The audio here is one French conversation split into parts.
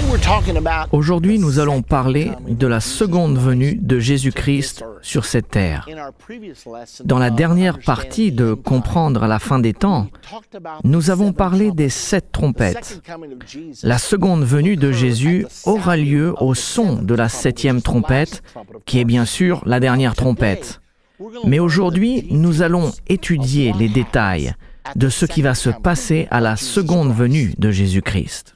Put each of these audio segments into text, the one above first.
Aujourd'hui, nous allons parler de la seconde venue de Jésus-Christ sur cette terre. Dans la dernière partie de Comprendre à la fin des temps, nous avons parlé des 7 trompettes. La seconde venue de Jésus aura lieu au son de la 7e trompette, qui est bien sûr la dernière trompette. Mais aujourd'hui, nous allons étudier les détails de ce qui va se passer à la seconde venue de Jésus-Christ.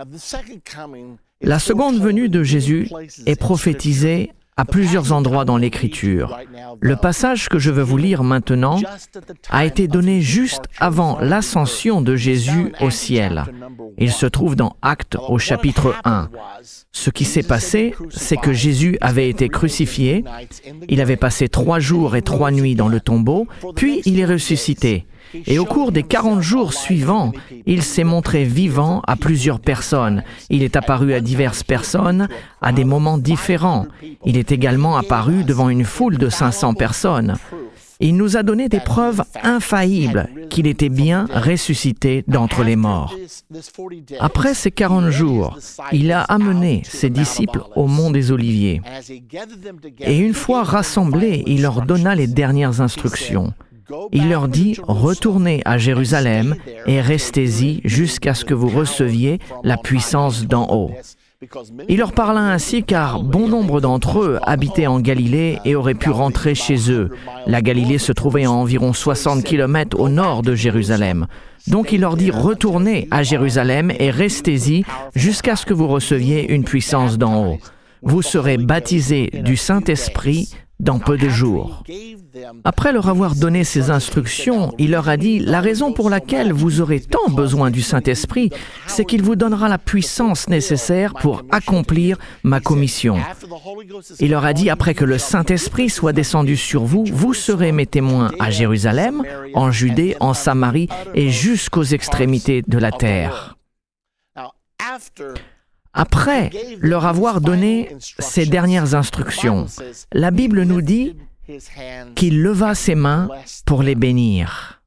La seconde venue de Jésus est prophétisée à plusieurs endroits dans l'Écriture. Le passage que je veux vous lire maintenant a été donné juste avant l'ascension de Jésus au ciel. Il se trouve dans Actes au chapitre 1. Ce qui s'est passé, c'est que Jésus avait été crucifié, il avait passé 3 jours et 3 nuits dans le tombeau, puis il est ressuscité. Et au cours des 40 jours suivants, il s'est montré vivant à plusieurs personnes. Il est apparu à diverses personnes à des moments différents. Il est également apparu devant une foule de 500 personnes. Il nous a donné des preuves infaillibles qu'il était bien ressuscité d'entre les morts. Après ces 40 jours, il a amené ses disciples au mont des Oliviers. Et une fois rassemblés, il leur donna les dernières instructions. Il leur dit « Retournez à Jérusalem et restez-y jusqu'à ce que vous receviez la puissance d'en haut. » Il leur parla ainsi car bon nombre d'entre eux habitaient en Galilée et auraient pu rentrer chez eux. La Galilée se trouvait à environ 60 km au nord de Jérusalem. Donc il leur dit « Retournez à Jérusalem et restez-y jusqu'à ce que vous receviez une puissance d'en haut. Vous serez baptisés du Saint-Esprit dans peu de jours. » Après leur avoir donné ces instructions, il leur a dit « La raison pour laquelle vous aurez tant besoin du Saint-Esprit, c'est qu'il vous donnera la puissance nécessaire pour accomplir ma commission. » Il leur a dit « Après que le Saint-Esprit soit descendu sur vous, vous serez mes témoins à Jérusalem, en Judée, en Samarie et jusqu'aux extrémités de la terre. » Après leur avoir donné ces dernières instructions, la Bible nous dit qu'il leva ses mains pour les bénir.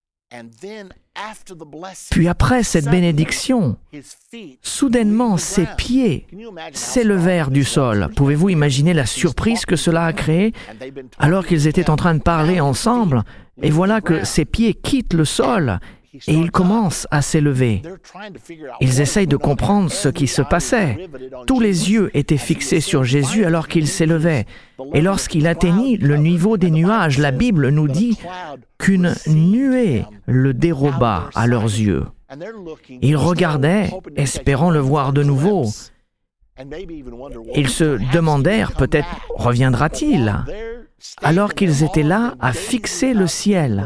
Puis après cette bénédiction, soudainement ses pieds s'élevèrent du sol. Pouvez-vous imaginer la surprise que cela a créée alors qu'ils étaient en train de parler ensemble? Et voilà que ses pieds quittent le sol et ils commencent à s'élever. Ils essayent de comprendre ce qui se passait. Tous les yeux étaient fixés sur Jésus alors qu'il s'élevait. Et lorsqu'il atteignit le niveau des nuages, la Bible nous dit qu'une nuée le déroba à leurs yeux. Ils regardaient, espérant le voir de nouveau. Ils se demandèrent peut-être reviendra-t-il, alors qu'ils étaient là à fixer le ciel.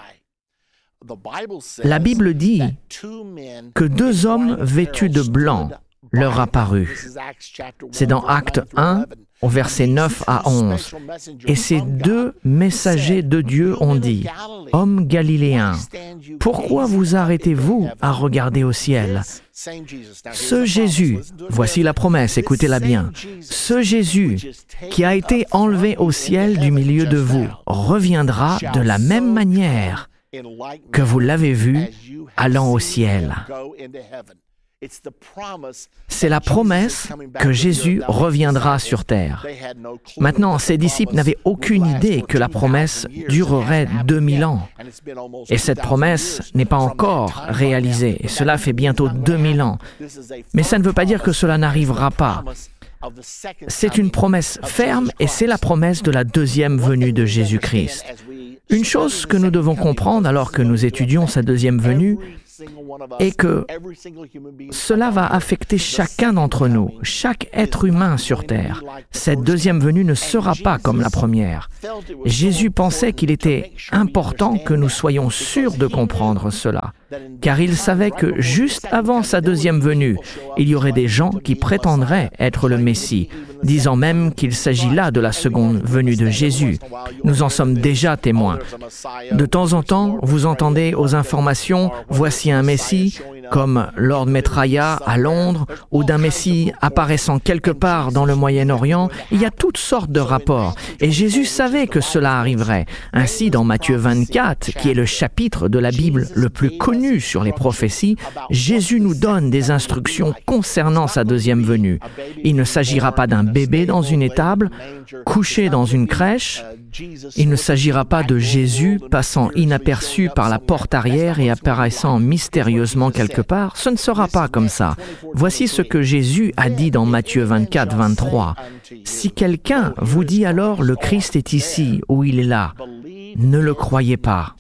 La Bible dit que 2 hommes vêtus de blanc leur apparurent. C'est dans Actes 1, au verset 9 à 11. Et ces 2 messagers de Dieu ont dit « Hommes galiléens, pourquoi vous arrêtez-vous à regarder au ciel ? Ce Jésus, voici la promesse, écoutez-la bien, ce Jésus qui a été enlevé au ciel du milieu de vous reviendra de la même manière que vous l'avez vu allant au ciel. » C'est la promesse que Jésus reviendra sur terre. Maintenant, ses disciples n'avaient aucune idée que la promesse durerait 2000 ans. Et cette promesse n'est pas encore réalisée. Et cela fait bientôt 2000 ans. Mais ça ne veut pas dire que cela n'arrivera pas. C'est une promesse ferme et c'est la promesse de la deuxième venue de Jésus-Christ. Une chose que nous devons comprendre alors que nous étudions sa deuxième venue est que cela va affecter chacun d'entre nous, chaque être humain sur terre. Cette deuxième venue ne sera pas comme la première. Jésus pensait qu'il était important que nous soyons sûrs de comprendre cela, car il savait que juste avant sa deuxième venue, il y aurait des gens qui prétendraient être le Messie, disant même qu'il s'agit là de la seconde venue de Jésus. Nous en sommes déjà témoins. De temps en temps, vous entendez aux informations « Voici un Messie », comme Lord Maitreya à Londres, ou d'un Messie apparaissant quelque part dans le Moyen-Orient. Il y a toutes sortes de rapports. Et Jésus savait que cela arriverait. Ainsi, dans Matthieu 24, qui est le chapitre de la Bible le plus connu sur les prophéties, Jésus nous donne des instructions concernant sa deuxième venue. Il ne s'agira pas d'un bébé dans une étable, couché dans une crèche. Il ne s'agira pas de Jésus passant inaperçu par la porte arrière et apparaissant mystérieusement quelque part. Ce ne sera pas comme ça. Voici ce que Jésus a dit dans Matthieu 24, 23. « Si quelqu'un vous dit alors le Christ est ici ou il est là, ne le croyez pas.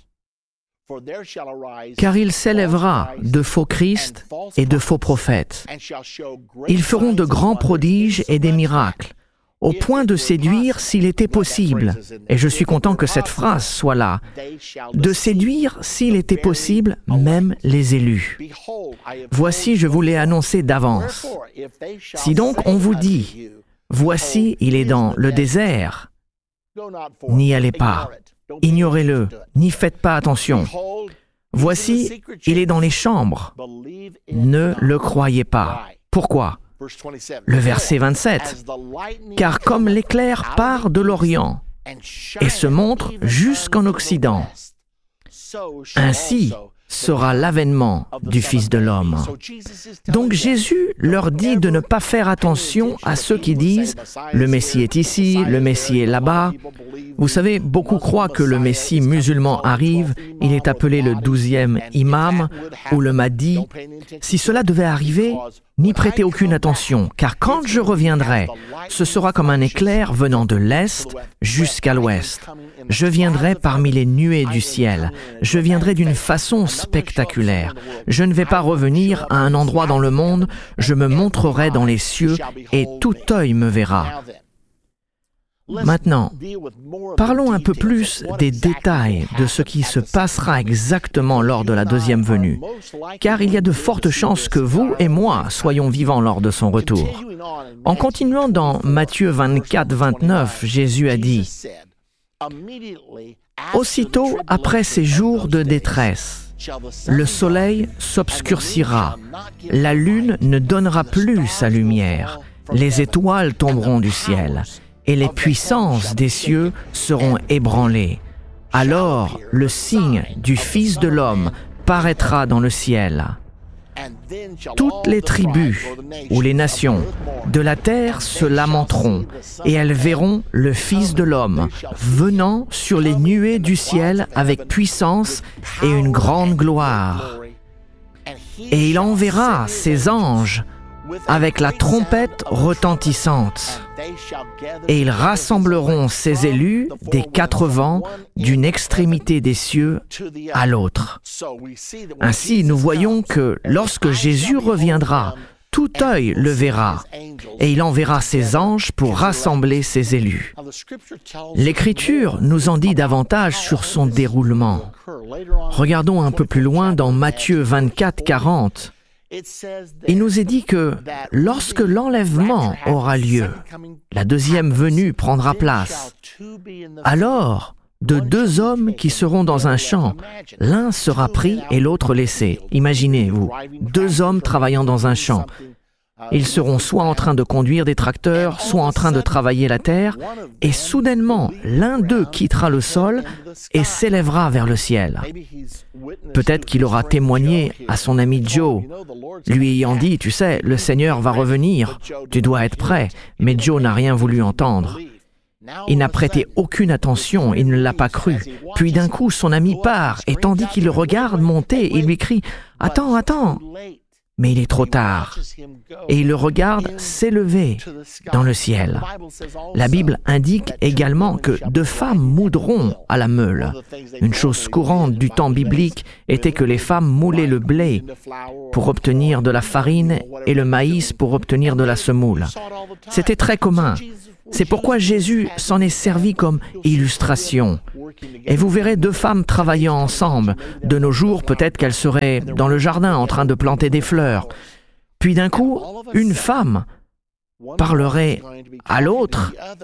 Car il s'élèvera de faux Christ et de faux prophètes. Ils feront de grands prodiges et des miracles, au point de séduire s'il était possible, et je suis content que cette phrase soit là, de séduire s'il était possible même les élus. Voici, je vous l'ai annoncé d'avance. Si donc on vous dit, voici, il est dans le désert, n'y allez pas, ignorez-le, n'y faites pas attention. Voici, il est dans les chambres, ne le croyez pas. Pourquoi ? Le verset 27, « Car comme l'éclair part de l'Orient et se montre jusqu'en Occident, ainsi sera l'avènement du Fils de l'homme. » Donc Jésus leur dit de ne pas faire attention à ceux qui disent « Le Messie est ici, le Messie est là-bas ». Vous savez, beaucoup croient que le Messie musulman arrive, il est appelé le 12e imam ou le Mahdi. Si cela devait arriver, n'y prêtez aucune attention, car quand je reviendrai, ce sera comme un éclair venant de l'Est jusqu'à l'Ouest. Je viendrai parmi les nuées du ciel. Je viendrai d'une façon spectaculaire. Je ne vais pas revenir à un endroit dans le monde, je me montrerai dans les cieux et tout œil me verra. Maintenant, parlons un peu plus des détails de ce qui se passera exactement lors de la deuxième venue, car il y a de fortes chances que vous et moi soyons vivants lors de son retour. En continuant dans Matthieu 24, 29, Jésus a dit « Aussitôt après ces jours de détresse, le soleil s'obscurcira, la lune ne donnera plus sa lumière, les étoiles tomberont du ciel. » Et les puissances des cieux seront ébranlées. Alors le signe du Fils de l'homme paraîtra dans le ciel. Toutes les tribus ou les nations de la terre se lamenteront, et elles verront le Fils de l'homme venant sur les nuées du ciel avec puissance et une grande gloire. Et il enverra ses anges avec la trompette retentissante, et ils rassembleront ses élus des quatre vents d'une extrémité des cieux à l'autre. Ainsi, nous voyons que lorsque Jésus reviendra, tout œil le verra, et il enverra ses anges pour rassembler ses élus. L'Écriture nous en dit davantage sur son déroulement. Regardons un peu plus loin dans Matthieu 24, 40. Il nous est dit que lorsque l'enlèvement aura lieu, la deuxième venue prendra place. Alors, de deux hommes qui seront dans un champ, l'un sera pris et l'autre laissé. Imaginez-vous, deux hommes travaillant dans un champ. Ils seront soit en train de conduire des tracteurs, soit en train de travailler la terre, et soudainement, l'un d'eux quittera le sol et s'élèvera vers le ciel. Peut-être qu'il aura témoigné à son ami Joe, lui ayant dit, « Tu sais, le Seigneur va revenir, tu dois être prêt. » Mais Joe n'a rien voulu entendre. Il n'a prêté aucune attention, il ne l'a pas cru. Puis d'un coup, son ami part, et tandis qu'il le regarde monter, il lui crie, « Attends, attends !» Mais il est trop tard, et il le regarde s'élever dans le ciel. La Bible indique également que deux femmes moudront à la meule. Une chose courante du temps biblique était que les femmes moulaient le blé pour obtenir de la farine et le maïs pour obtenir de la semoule. C'était très commun. C'est pourquoi Jésus s'en est servi comme illustration. Et vous verrez deux femmes travaillant ensemble. De nos jours, peut-être qu'elles seraient dans le jardin en train de planter des fleurs. Puis d'un coup, une femme parlerait à l'autre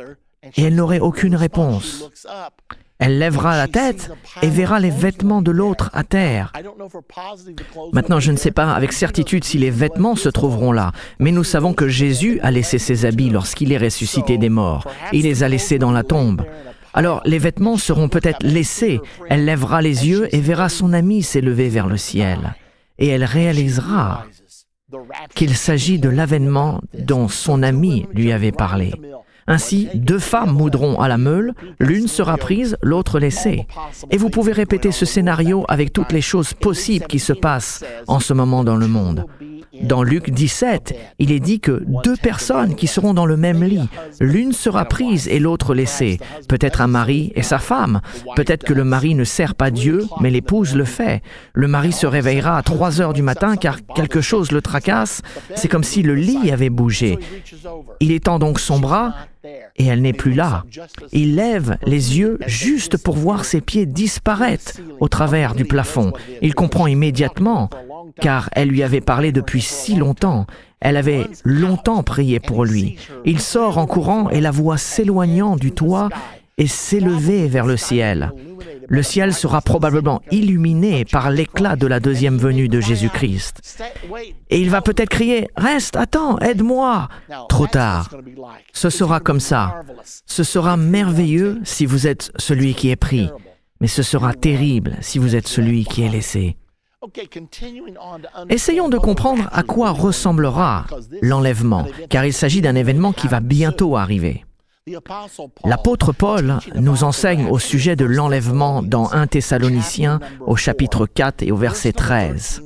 et elle n'aurait aucune réponse. Elle lèvera la tête et verra les vêtements de l'autre à terre. Maintenant, je ne sais pas avec certitude si les vêtements se trouveront là, mais nous savons que Jésus a laissé ses habits lorsqu'il est ressuscité des morts. Il les a laissés dans la tombe. Alors, les vêtements seront peut-être laissés. Elle lèvera les yeux et verra son ami s'élever vers le ciel. Et elle réalisera qu'il s'agit de l'avènement dont son ami lui avait parlé. Ainsi, 2 femmes moudront à la meule, l'une sera prise, l'autre laissée. Et vous pouvez répéter ce scénario avec toutes les choses possibles qui se passent en ce moment dans le monde. Dans Luc 17, il est dit que 2 personnes qui seront dans le même lit, l'une sera prise et l'autre laissée. Peut-être un mari et sa femme. Peut-être que le mari ne sert pas Dieu, mais l'épouse le fait. Le mari se réveillera à 3 heures du matin car quelque chose le tracasse. C'est comme si le lit avait bougé. Il étend donc son bras et elle n'est plus là. Il lève les yeux juste pour voir ses pieds disparaître au travers du plafond. Il comprend immédiatement, car elle lui avait parlé depuis si longtemps. Elle avait longtemps prié pour lui. Il sort en courant et la voit s'éloignant du toit et s'élever vers le ciel. Le ciel sera probablement illuminé par l'éclat de la deuxième venue de Jésus-Christ. Et il va peut-être crier « Reste, attends, aide-moi !» Trop tard. Ce sera comme ça. Ce sera merveilleux si vous êtes celui qui est pris, mais ce sera terrible si vous êtes celui qui est laissé. Essayons de comprendre à quoi ressemblera l'enlèvement, car il s'agit d'un événement qui va bientôt arriver. L'apôtre Paul nous enseigne au sujet de l'enlèvement dans 1 Thessaloniciens au chapitre 4 et au verset 13.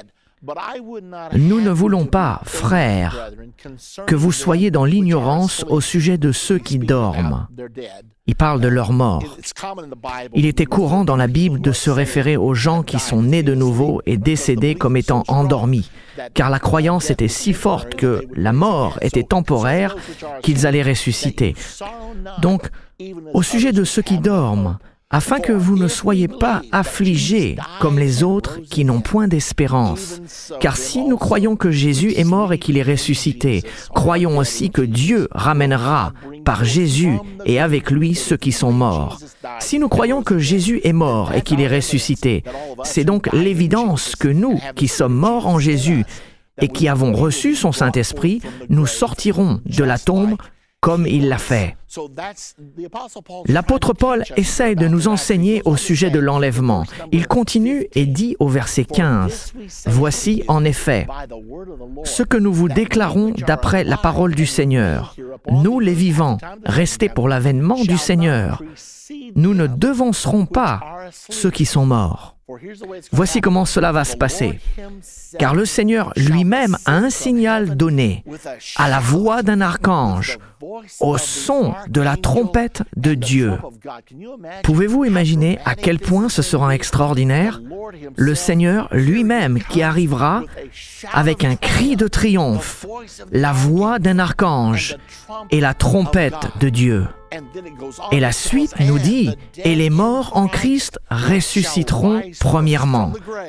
« Nous ne voulons pas, frères, que vous soyez dans l'ignorance au sujet de ceux qui dorment. » Il parle de leur mort. Il était courant dans la Bible de se référer aux gens qui sont nés de nouveau et décédés comme étant endormis, car la croyance était si forte que la mort était temporaire qu'ils allaient ressusciter. Donc, au sujet de ceux qui dorment, afin que vous ne soyez pas affligés comme les autres qui n'ont point d'espérance. Car si nous croyons que Jésus est mort et qu'il est ressuscité, croyons aussi que Dieu ramènera par Jésus et avec lui ceux qui sont morts. Si nous croyons que Jésus est mort et qu'il est ressuscité, c'est donc l'évidence que nous, qui sommes morts en Jésus et qui avons reçu son Saint-Esprit, nous sortirons de la tombe comme il l'a fait. L'apôtre Paul essaie de nous enseigner au sujet de l'enlèvement. Il continue et dit au verset 15, « Voici en effet ce que nous vous déclarons d'après la parole du Seigneur. Nous, les vivants, restés pour l'avènement du Seigneur, nous ne devancerons pas ceux qui sont morts. » Voici comment cela va se passer. Car le Seigneur lui-même a un signal donné à la voix d'un archange, au son de la trompette de Dieu. Pouvez-vous imaginer à quel point ce sera extraordinaire? Le Seigneur lui-même qui arrivera avec un cri de triomphe, la voix d'un archange et la trompette de Dieu. Et la suite nous dit, « Et les morts en Christ ressusciteront premièrement. »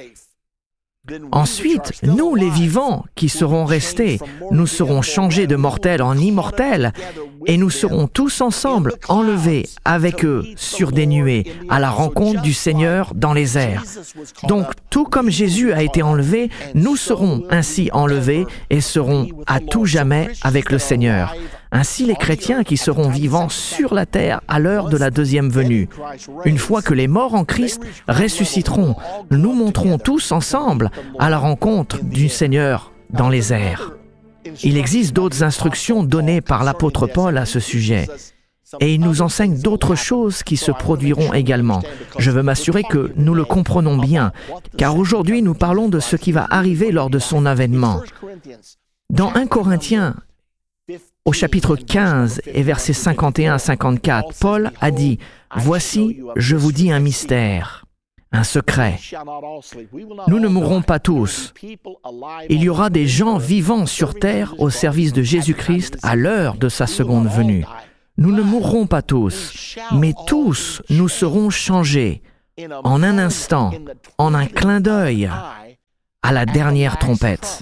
Ensuite, nous, les vivants qui serons restés, nous serons changés de mortels en immortels et nous serons tous ensemble enlevés avec eux sur des nuées à la rencontre du Seigneur dans les airs. Donc, tout comme Jésus a été enlevé, nous serons ainsi enlevés et serons à tout jamais avec le Seigneur. Ainsi, les chrétiens qui seront vivants sur la terre à l'heure de la deuxième venue. Une fois que les morts en Christ ressusciteront, nous monterons tous ensemble à la rencontre du Seigneur dans les airs. Il existe d'autres instructions données par l'apôtre Paul à ce sujet. Et il nous enseigne d'autres choses qui se produiront également. Je veux m'assurer que nous le comprenons bien, car aujourd'hui nous parlons de ce qui va arriver lors de son avènement. Dans 1 Corinthiens, au chapitre 15 et versets 51 à 54, Paul a dit « Voici, je vous dis un mystère, un secret. Nous ne mourrons pas tous. Il y aura des gens vivants sur terre au service de Jésus-Christ à l'heure de sa seconde venue. Nous ne mourrons pas tous, mais tous nous serons changés en un instant, en un clin d'œil, à la dernière trompette.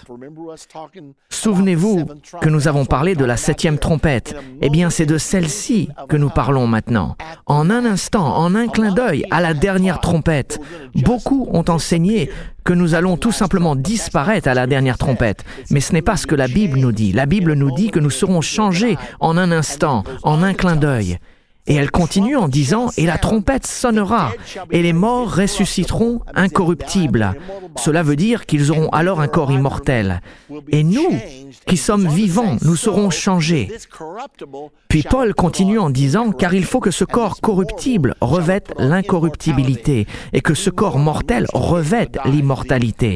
Souvenez-vous que nous avons parlé de la 7e trompette. Eh bien, c'est de celle-ci que nous parlons maintenant. En un instant, en un clin d'œil, à la dernière trompette. Beaucoup ont enseigné que nous allons tout simplement disparaître à la dernière trompette. Mais ce n'est pas ce que la Bible nous dit. La Bible nous dit que nous serons changés en un instant, en un clin d'œil. Et elle continue en disant « Et la trompette sonnera, et les morts ressusciteront incorruptibles. » Cela veut dire qu'ils auront alors un corps immortel. Et nous, qui sommes vivants, nous serons changés. Puis Paul continue en disant « Car il faut que ce corps corruptible revête l'incorruptibilité, et que ce corps mortel revête l'immortalité. »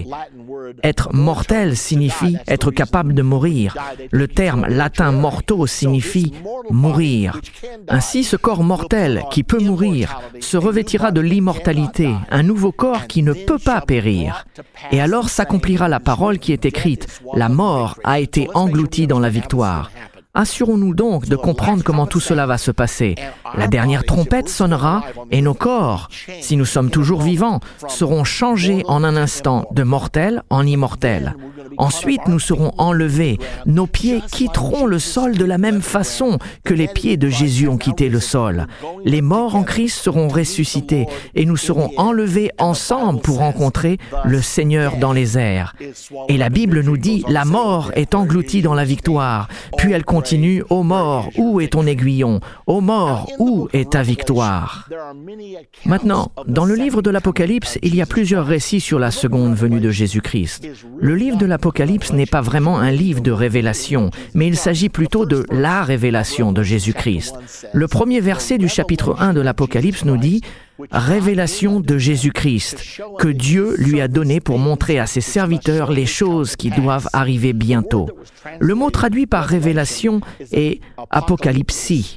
Être mortel signifie être capable de mourir. Le terme latin morto signifie mourir. Ainsi, ce corps mortel qui peut mourir se revêtira de l'immortalité, un nouveau corps qui ne peut pas périr. Et alors s'accomplira la parole qui est écrite, « La mort a été engloutie dans la victoire ». Assurons-nous donc de comprendre comment tout cela va se passer. La dernière trompette sonnera et nos corps, si nous sommes toujours vivants, seront changés en un instant de mortels en immortels. Ensuite, nous serons enlevés. Nos pieds quitteront le sol de la même façon que les pieds de Jésus ont quitté le sol. Les morts en Christ seront ressuscités et nous serons enlevés ensemble pour rencontrer le Seigneur dans les airs. Et la Bible nous dit, la mort est engloutie dans la victoire. Puis elle continue, ô mort, où est ton aiguillon? Ô mort, où est ta victoire? Maintenant, dans le livre de l'Apocalypse, il y a plusieurs récits sur la seconde venue de Jésus-Christ. Le livre de l'Apocalypse n'est pas vraiment un livre de révélation, mais il s'agit plutôt de la révélation de Jésus-Christ. Le premier verset du chapitre 1 de l'Apocalypse nous dit « Révélation de Jésus-Christ, que Dieu lui a donné pour montrer à ses serviteurs les choses qui doivent arriver bientôt. » Le mot traduit par révélation est « apocalypsie »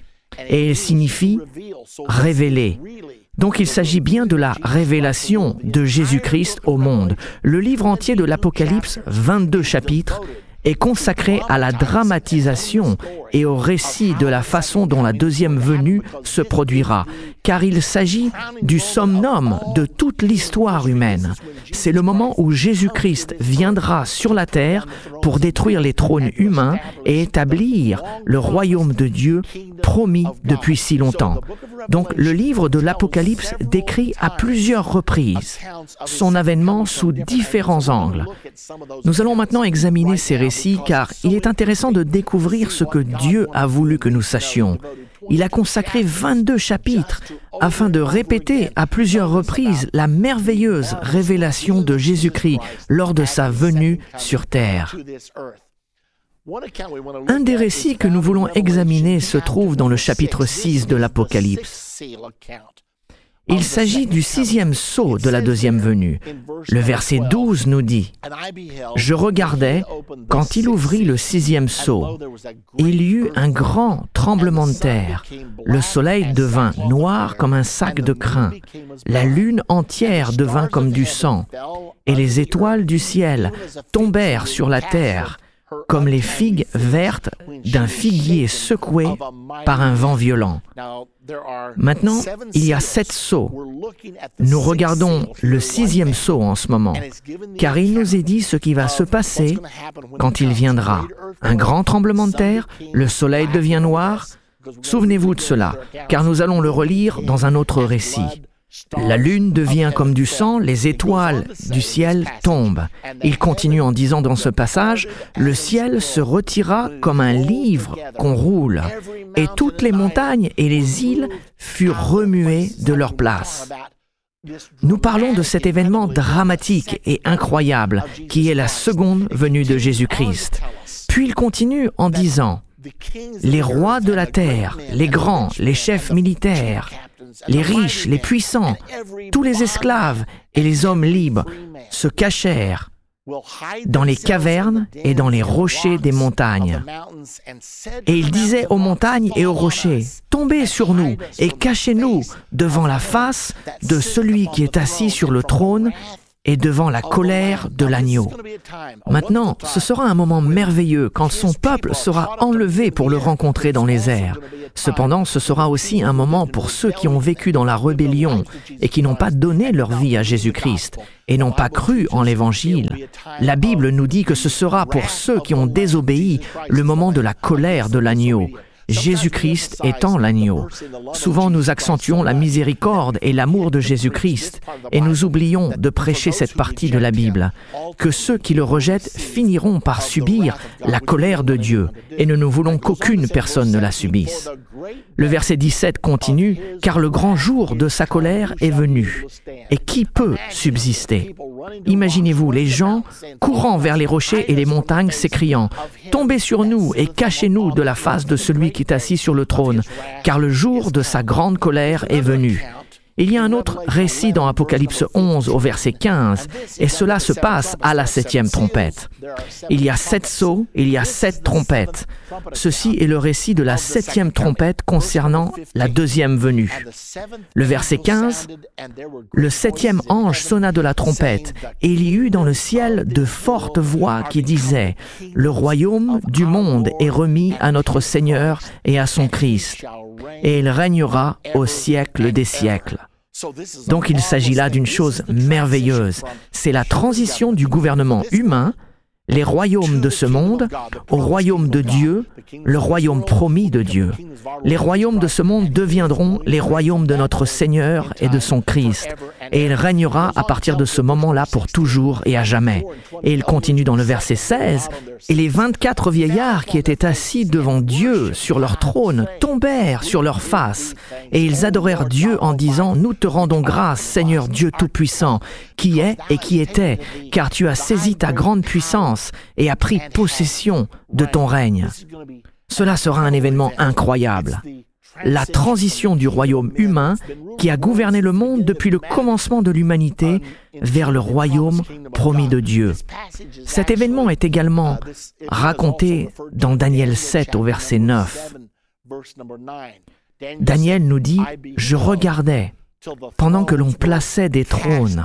et il signifie « révéler ». Donc il s'agit bien de la révélation de Jésus-Christ au monde. Le livre entier de l'Apocalypse, 22 chapitres, est consacré à la dramatisation et au récit de la façon dont la deuxième venue se produira, car il s'agit du summum de toute l'histoire humaine. C'est le moment où Jésus-Christ viendra sur la terre pour détruire les trônes humains et établir le royaume de Dieu promis depuis si longtemps. Donc le livre de l'Apocalypse décrit à plusieurs reprises son avènement sous différents angles. Nous allons maintenant examiner ces récits car il est intéressant de découvrir ce que Dieu a voulu que nous sachions. Il a consacré 22 chapitres afin de répéter à plusieurs reprises la merveilleuse révélation de Jésus-Christ lors de sa venue sur terre. Un des récits que nous voulons examiner se trouve dans le chapitre 6 de l'Apocalypse. Il s'agit du 6e sceau de la deuxième venue. Le verset 12 nous dit « Je regardais quand il ouvrit le 6e sceau. Il y eut un grand tremblement de terre. Le soleil devint noir comme un sac de crin. La lune entière devint comme du sang. Et les étoiles du ciel tombèrent sur la terre, comme les figues vertes d'un figuier secoué par un vent violent. » Maintenant, il y a 7 sceaux. Nous regardons le 6e sceau en ce moment, car il nous est dit ce qui va se passer quand il viendra. Un grand tremblement de terre, le soleil devient noir. Souvenez-vous de cela, car nous allons le relire dans un autre récit. La lune devient comme du sang, les étoiles du ciel tombent. Il continue en disant dans ce passage, « Le ciel se retira comme un livre qu'on roule, et toutes les montagnes et les îles furent remuées de leur place. » Nous parlons de cet événement dramatique et incroyable qui est la seconde venue de Jésus-Christ. Puis il continue en disant, « Les rois de la terre, les grands, les chefs militaires, les riches, les puissants, tous les esclaves et les hommes libres se cachèrent dans les cavernes et dans les rochers des montagnes. Et il disait aux montagnes et aux rochers, « Tombez sur nous et cachez-nous devant la face de celui qui est assis sur le trône et devant la colère de l'agneau. » Maintenant, ce sera un moment merveilleux quand son peuple sera enlevé pour le rencontrer dans les airs. Cependant, ce sera aussi un moment pour ceux qui ont vécu dans la rébellion et qui n'ont pas donné leur vie à Jésus-Christ et n'ont pas cru en l'Évangile. La Bible nous dit que ce sera pour ceux qui ont désobéi le moment de la colère de l'agneau. Jésus-Christ étant l'agneau. Souvent, nous accentuons la miséricorde et l'amour de Jésus-Christ et nous oublions de prêcher cette partie de la Bible, que ceux qui le rejettent finiront par subir la colère de Dieu et nous ne voulons qu'aucune personne ne la subisse. Le verset 17 continue « Car le grand jour de sa colère est venu, et qui peut subsister ?» Imaginez-vous les gens courant vers les rochers et les montagnes s'écriant « Tombez sur nous et cachez-nous de la face de celui qui est assis sur le trône, car le jour de sa grande colère est venu. » Il y a un autre récit dans Apocalypse 11 au verset 15, et cela se passe à la 7e trompette. Il y a 7 sceaux, il y a 7 trompettes. Ceci est le récit de la 7e trompette concernant la 2e venue. Le verset 15, « Le 7e ange sonna de la trompette, et il y eut dans le ciel de fortes voix qui disaient « Le royaume du monde est remis à notre Seigneur et à son Christ, et il régnera au siècle des siècles. » Donc il s'agit là d'une chose merveilleuse. C'est la transition du gouvernement humain, les royaumes de ce monde, au royaume de Dieu, le royaume promis de Dieu. Les royaumes de ce monde deviendront les royaumes de notre Seigneur et de son Christ, et il régnera à partir de ce moment-là pour toujours et à jamais. Et il continue dans le verset 16, « Et les 24 vieillards qui étaient assis devant Dieu sur leur trône tombèrent sur leurs faces, et ils adorèrent Dieu en disant, « Nous te rendons grâce, Seigneur Dieu Tout-Puissant, qui est et qui était, car tu as saisi ta grande puissance et as pris possession de ton règne. » Cela sera un événement incroyable. La transition du royaume humain qui a gouverné le monde depuis le commencement de l'humanité vers le royaume promis de Dieu. Cet événement est également raconté dans Daniel 7 au verset 9. Daniel nous dit « Je regardais pendant que l'on plaçait des trônes,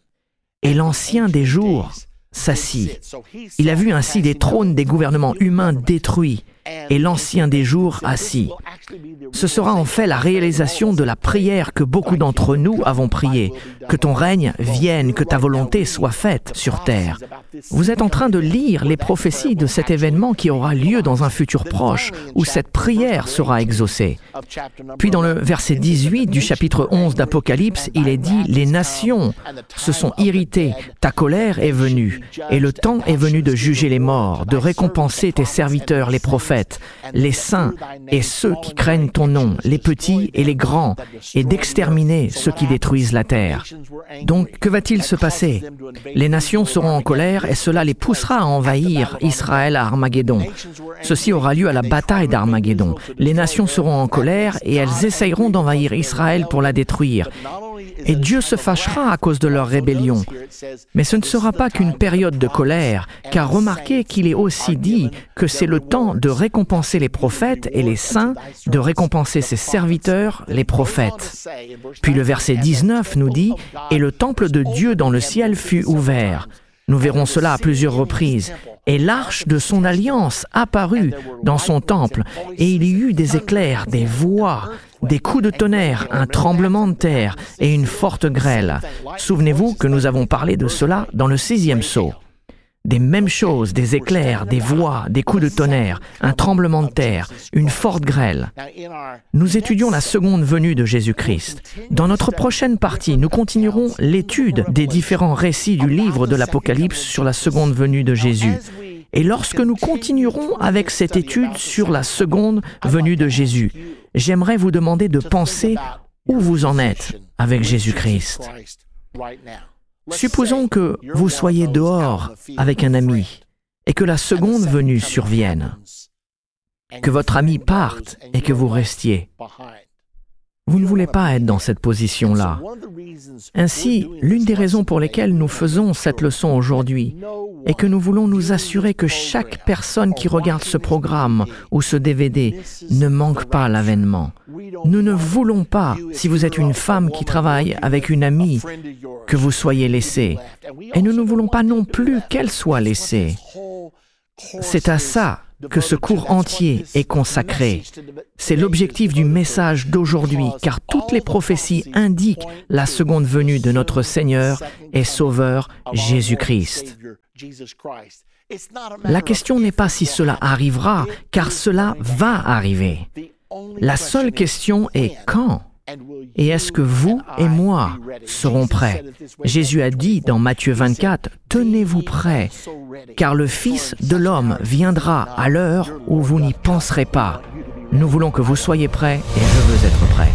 et l'Ancien des jours s'assit. Il a vu ainsi des trônes des gouvernements humains détruits, et l'Ancien des jours assis. » Ce sera en fait la réalisation de la prière que beaucoup d'entre nous avons priée, que ton règne vienne, que ta volonté soit faite sur terre. Vous êtes en train de lire les prophéties de cet événement qui aura lieu dans un futur proche, où cette prière sera exaucée. Puis dans le verset 18 du chapitre 11 d'Apocalypse, il est dit « Les nations se sont irritées, ta colère est venue, et le temps est venu de juger les morts, de récompenser tes serviteurs les prophètes, les saints et ceux qui craignent ton nom, les petits et les grands, et d'exterminer ceux qui détruisent la terre. » Donc, que va-t-il se passer? Les nations seront en colère et cela les poussera à envahir Israël à Armageddon. Ceci aura lieu à la bataille d'Armageddon. Les nations seront en colère et elles essayeront d'envahir Israël pour la détruire. Et Dieu se fâchera à cause de leur rébellion. Mais ce ne sera pas qu'une période de colère, car remarquez qu'il est aussi dit que c'est le temps de récompenser les prophètes et les saints, de récompenser ses serviteurs, les prophètes. Puis le verset 19 nous dit « Et le temple de Dieu dans le ciel fut ouvert. » Nous verrons cela à plusieurs reprises. Et l'arche de son alliance apparut dans son temple, et il y eut des éclairs, des voix, des coups de tonnerre, un tremblement de terre et une forte grêle. Souvenez-vous que nous avons parlé de cela dans le 6e sceau. Des mêmes choses, des éclairs, des voix, des coups de tonnerre, un tremblement de terre, une forte grêle. Nous étudions la seconde venue de Jésus-Christ. Dans notre prochaine partie, nous continuerons l'étude des différents récits du livre de l'Apocalypse sur la seconde venue de Jésus. Et lorsque nous continuerons avec cette étude sur la seconde venue de Jésus, j'aimerais vous demander de penser où vous en êtes avec Jésus-Christ. Supposons que vous soyez dehors avec un ami et que la seconde venue survienne, que votre ami parte et que vous restiez. Vous ne voulez pas être dans cette position-là. Ainsi, l'une des raisons pour lesquelles nous faisons cette leçon aujourd'hui est que nous voulons nous assurer que chaque personne qui regarde ce programme ou ce DVD ne manque pas l'avènement. Nous ne voulons pas, si vous êtes une femme qui travaille avec une amie, que vous soyez laissée. Et nous ne voulons pas non plus qu'elle soit laissée. C'est à ça que ce cours entier est consacré. C'est l'objectif du message d'aujourd'hui, car toutes les prophéties indiquent la seconde venue de notre Seigneur et Sauveur Jésus-Christ. La question n'est pas si cela arrivera, car cela va arriver. La seule question est quand. Et est-ce que vous et moi serons prêts? Jésus a dit dans Matthieu 24, « Tenez-vous prêts, car le Fils de l'homme viendra à l'heure où vous n'y penserez pas. » Nous voulons que vous soyez prêts et je veux être prêt.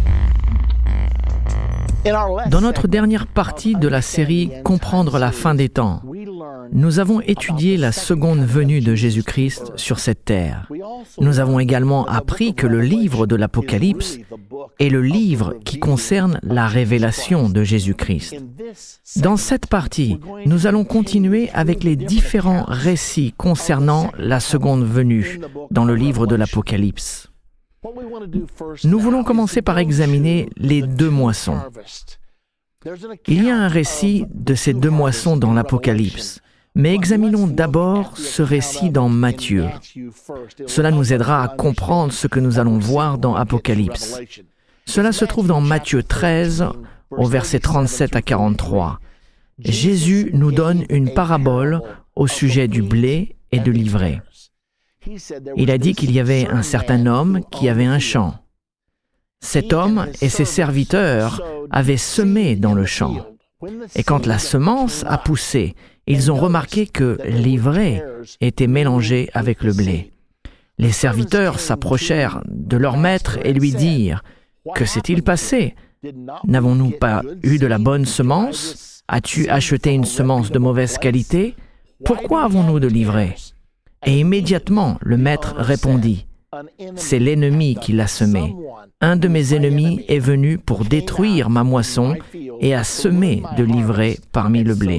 Dans notre dernière partie de la série « Comprendre la fin des temps », nous avons étudié la seconde venue de Jésus-Christ sur cette terre. Nous avons également appris que le livre de l'Apocalypse est le livre qui concerne la révélation de Jésus-Christ. Dans cette partie, nous allons continuer avec les différents récits concernant la seconde venue dans le livre de l'Apocalypse. Nous voulons commencer par examiner les deux moissons. Il y a un récit de ces deux moissons dans l'Apocalypse, mais examinons d'abord ce récit dans Matthieu. Cela nous aidera à comprendre ce que nous allons voir dans Apocalypse. Cela se trouve dans Matthieu 13, au verset 37 à 43. Jésus nous donne une parabole au sujet du blé et de l'ivraie. Il a dit qu'il y avait un certain homme qui avait un champ. Cet homme et ses serviteurs avaient semé dans le champ. Et quand la semence a poussé, ils ont remarqué que l'ivraie était mélangée avec le blé. Les serviteurs s'approchèrent de leur maître et lui dirent « Que s'est-il passé? N'avons-nous pas eu de la bonne semence? As-tu acheté une semence de mauvaise qualité? Pourquoi avons-nous de l'ivraie ?» Et immédiatement, le maître répondit, « C'est l'ennemi qui l'a semé. Un de mes ennemis est venu pour détruire ma moisson et a semé de l'ivraie parmi le blé. »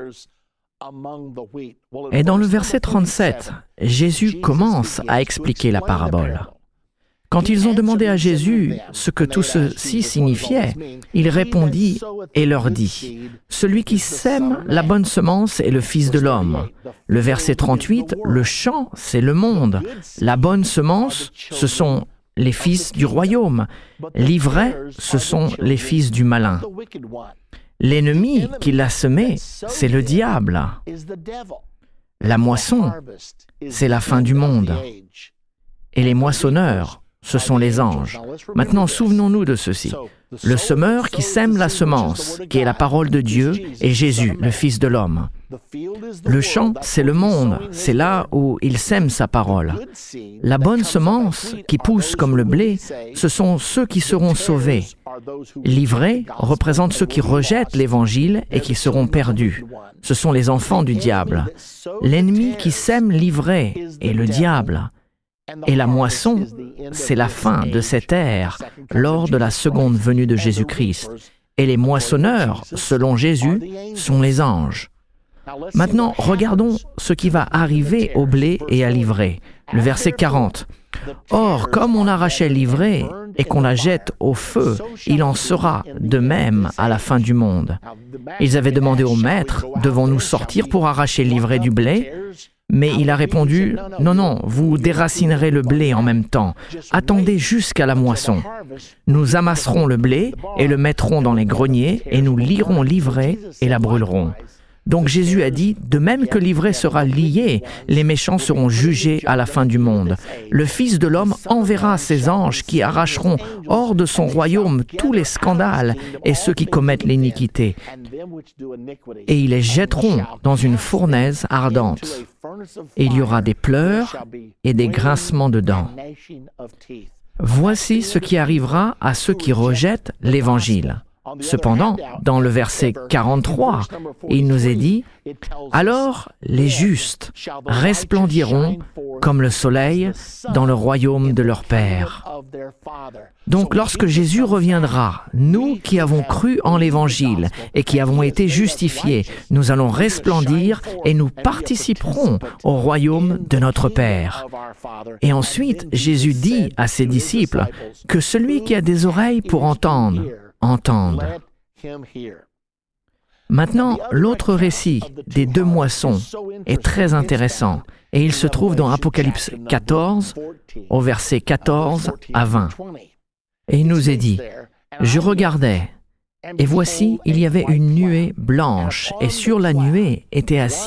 Et dans le verset 37, Jésus commence à expliquer la parabole. Quand ils ont demandé à Jésus ce que tout ceci signifiait, il répondit et leur dit, « Celui qui sème la bonne semence est le Fils de l'homme. » Le verset 38, « Le champ, c'est le monde. La bonne semence, ce sont les fils du royaume. L'ivraie, ce sont les fils du malin. » L'ennemi qui l'a semé, c'est le diable. La moisson, c'est la fin du monde. Et les moissonneurs, ce sont les anges. Maintenant, souvenons-nous de ceci. Le semeur qui sème la semence, qui est la parole de Dieu, est Jésus, le Fils de l'homme. Le champ, c'est le monde, c'est là où il sème sa parole. La bonne semence, qui pousse comme le blé, ce sont ceux qui seront sauvés. L'ivraie représente ceux qui rejettent l'Évangile et qui seront perdus. Ce sont les enfants du diable. L'ennemi qui sème l'ivraie est le diable. Et la moisson, c'est la fin de cette ère lors de la seconde venue de Jésus-Christ. Et les moissonneurs, selon Jésus, sont les anges. Maintenant, regardons ce qui va arriver au blé et à l'ivraie. Le verset 40. « Or, comme on arrachait l'ivraie et qu'on la jette au feu, il en sera de même à la fin du monde. » Ils avaient demandé au maître, « Devons-nous sortir pour arracher l'ivraie du blé ?» Mais il a répondu, « Non, non, vous déracinerez le blé en même temps. Attendez jusqu'à la moisson. Nous amasserons le blé et le mettrons dans les greniers et nous lierons l'ivraie et la brûlerons. » Donc Jésus a dit, de même que l'ivraie sera liée, les méchants seront jugés à la fin du monde. Le Fils de l'homme enverra ses anges qui arracheront hors de son royaume tous les scandales et ceux qui commettent l'iniquité. Et ils les jetteront dans une fournaise ardente. Et il y aura des pleurs et des grincements de dents. Voici ce qui arrivera à ceux qui rejettent l'Évangile. Cependant, dans le verset 43, il nous est dit « Alors les justes resplendiront comme le soleil dans le royaume de leur Père. » Donc lorsque Jésus reviendra, nous qui avons cru en l'Évangile et qui avons été justifiés, nous allons resplendir et nous participerons au royaume de notre Père. Et ensuite, Jésus dit à ses disciples que celui qui a des oreilles pour entendre, entende. Maintenant, l'autre récit des 2 moissons est très intéressant et il se trouve dans Apocalypse 14, au verset 14 à 20. Et il nous est dit, « Je regardais, et voici, il y avait une nuée blanche, et sur la nuée était assis